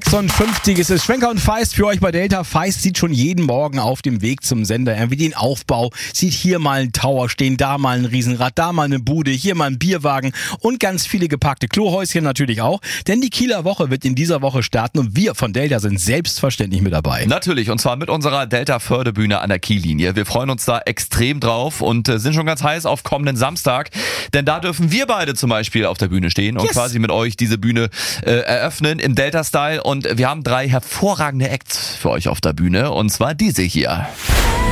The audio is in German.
6:50 ist es. Schwenker und Feist für euch bei Delta. Feist sieht schon jeden Morgen auf dem Weg zum Sender irgendwie den Aufbau. Sieht hier mal ein Tower stehen, da mal ein Riesenrad, da mal eine Bude, hier mal ein Bierwagen und ganz viele gepackte Klohäuschen natürlich auch. Denn die Kieler Woche wird in dieser Woche starten und wir von Delta sind selbstverständlich mit dabei. Natürlich, und zwar mit unserer Delta-Fördebühne an der Kiellinie. Wir freuen uns da extrem drauf und sind schon ganz heiß auf kommenden Samstag. Denn da dürfen wir beide zum Beispiel auf der Bühne stehen und quasi mit euch diese Bühne eröffnen im Delta-Style. Und wir haben 3 hervorragende Acts für euch auf der Bühne und zwar diese hier.